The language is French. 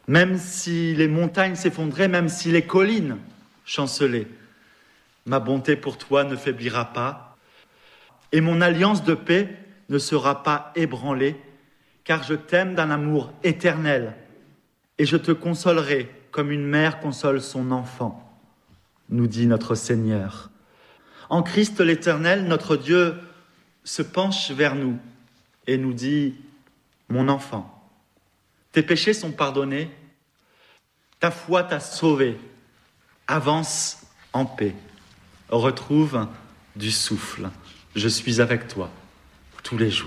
Même si les montagnes s'effondraient, même si les collines chancelaient, ma bonté pour toi ne faiblira pas, et mon alliance de paix ne sera pas ébranlée, car je t'aime d'un amour éternel, et je te consolerai comme une mère console son enfant, nous dit notre Seigneur. En Christ l'Éternel, notre Dieu se penche vers nous et nous dit « Mon enfant, tes péchés sont pardonnés, ta foi t'a sauvé, avance en paix, retrouve du souffle, je suis avec toi tous les jours. »